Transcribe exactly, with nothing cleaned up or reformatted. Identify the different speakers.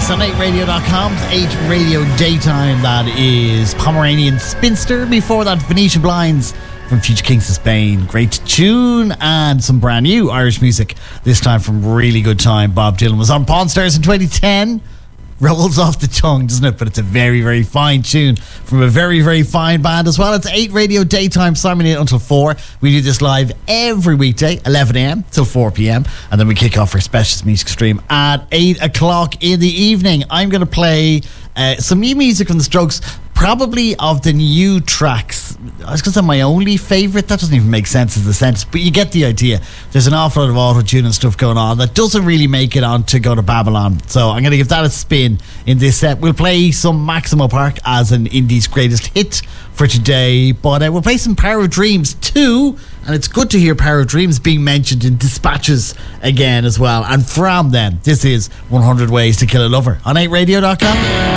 Speaker 1: Kings on eight radio dot com. eight Radio Daytime. That is Pomeranian Spinster. Before that, Venetian Blinds from Future Kings of Spain. Great tune and some brand new Irish music. This time from Really Good Time. Bob Dylan was on Pawn Stars in twenty ten. Rolls off the tongue, doesn't it? But it's a very, very fine tune from a very, very fine band as well. It's eight Radio Daytime, Simon eight until four. We do this live every weekday, eleven a.m. till four p.m. And then we kick off our specialist music stream at eight o'clock in the evening. I'm going to play uh, some new music from The Strokes, probably of the new tracks. I was going to say my only favourite. That doesn't even make sense as a sentence, but you get the idea. There's an awful lot of auto-tune and stuff going on that doesn't really make it on to Go to Babylon. So I'm going to give that a spin in this set. We'll play some Maximo Park as an Indie's greatest hit for today, but uh, we'll play some Power of Dreams too. And it's good to hear Power of Dreams being mentioned in Dispatches again as well. And from them, this is one hundred Ways to Kill a Lover on eight radio dot com.